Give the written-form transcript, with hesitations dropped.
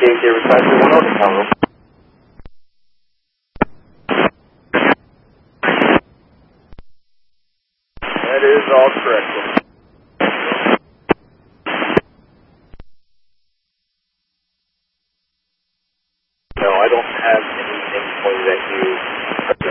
James Davis 5310 Congo. That is all correct.